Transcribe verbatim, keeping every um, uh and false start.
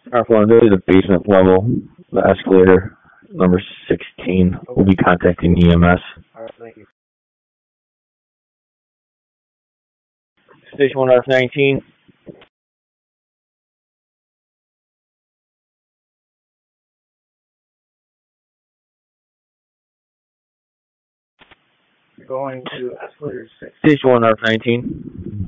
Our phone, go to the basement level, the escalator, number sixteen. We'll be contacting E M S. Alright, thank you. Station one F nineteen. Going to escalator six. Station one F nineteen.